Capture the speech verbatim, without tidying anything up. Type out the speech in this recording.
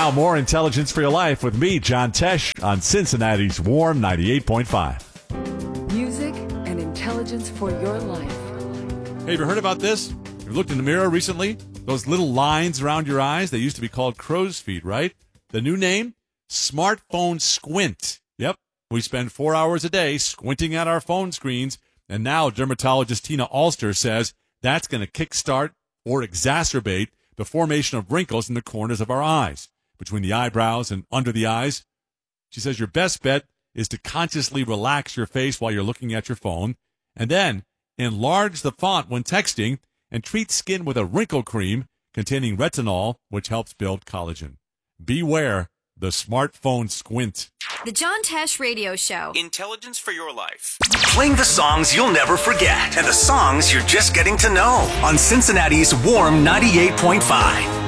Now, more Intelligence for Your Life with me, John Tesh, on Cincinnati's Warm ninety-eight point five. Music and intelligence for your life. Hey, have you heard about this? You've looked in the mirror recently? Those little lines around your eyes, they used to be called crow's feet, right? The new name? Smartphone squint. Yep. We spend four hours a day squinting at our phone screens, and now dermatologist Tina Alster says that's going to kickstart or exacerbate the formation of wrinkles in the corners of our eyes, between the eyebrows and under the eyes. She says your best bet is to consciously relax your face while you're looking at your phone, and then enlarge the font when texting, and treat skin with a wrinkle cream containing retinol, which helps build collagen. Beware the smartphone squint. The John Tesh Radio Show. Intelligence for your life. Playing the songs you'll never forget and the songs you're just getting to know on Cincinnati's Warm ninety-eight point five.